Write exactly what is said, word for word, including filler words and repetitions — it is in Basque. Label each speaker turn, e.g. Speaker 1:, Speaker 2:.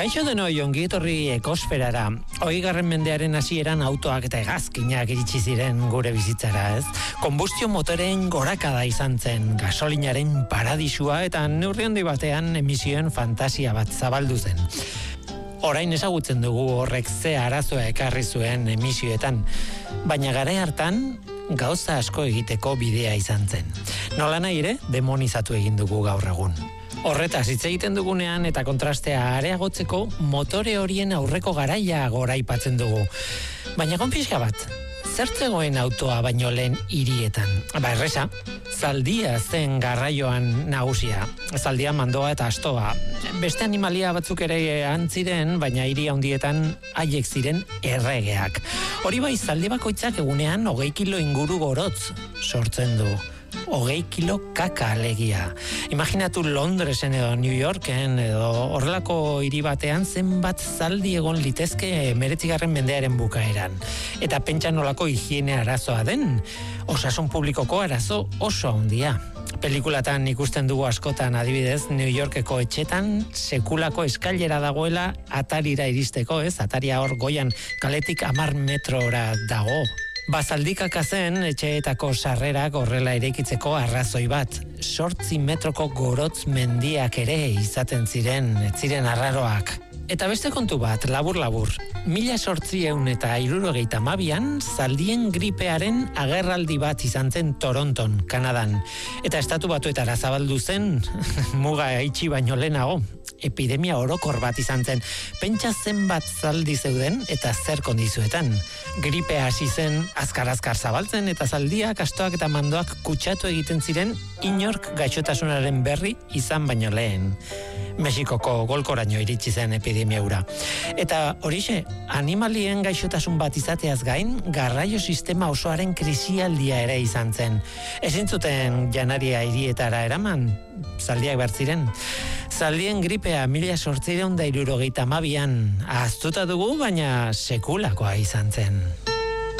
Speaker 1: Kaixo denoi, ongi etorri ekosferara. Hogeigarren mendearen hasieran autoak eta hegazkinak iritsi ziren gure bizitzara, ez? Konbustio motoren gorakada izan zen, gasolinaren paradisua eta neurri handi batean emisioen fantasia bat zabaldu zen. Orain ezagutzen dugu horrek ze arazoa ekarri zuen emisioetan, baina garai hartan gauza asko egiteko bidea izan zen. Nolanahi ere, demonizatu egin dugu gaur egun. Horretaz hitz egiten dugunean eta kontrastea areagotzeko motore horien aurreko garaia goraipatzen dugu. Baina konpixka bat, zer zegoen autoa baino lehen hirietan? Ba erresa, zaldia zen garraioan nagusia. Zaldia, mandoa eta astoa. Beste animalia batzuk ere antziren, baina hiri handietan haiek ziren erregeak. Hori bai, zaldi bakoitzak egunean hogei kilo inguru gorotz sortzen du. Hogei kilo kaka alegia. Imaginatu Londresen edo New Yorken edo horrelako hiri batean zenbat zaldi egon litezke hemeretzigarren mendearen bukaeran. Eta pentsa nolako higiene arazoa den, osasun publikoko arazo oso handia. Pelikulatan ikusten dugu askotan, adibidez, New Yorkeko etxetan sekulako eskailera dagoela atarira iristeko, ez? Ataria hor goian kaletik hamar metrora dago. Bazaldikaka zen etxeetako sarrerak horrela eraikitzeko arrazoi bat. Sortzi metroko gorotz mendiak ere izaten ziren, ez ziren arraroak. Eta beste kontu bat, labur-labur. Mila sortzieun eta hirurogeita hamabian zaldien gripearen agerraldi bat izan zen Toronton, Kanadan. Eta estatu batuetara zabaldu zen, muga itxi baino lehenago. Epidemia orokor bat izan zen. Pentsa zenbat zaldi zeuden eta zer kondizuetan. Gripe hasi zen azkar-azkar zabaltzen eta zaldiak, astoak eta mandoak kutsatu egiten ziren inork gaixotasunaren berri izan baino lehen. Mexikoko golkoraino iritsi zen epidemia hura. Eta horixe, animalien gaixotasun bat izateaz gain, garraio sistema osoaren krisialdia ere izan zen. Ezin zuten janaria hirietara eraman, zaldiak behar ziren. Zaldien gripea mila sortziehun eta hirurogeita hamabian ahaztuta dugu, baina sekulakoa izan zen.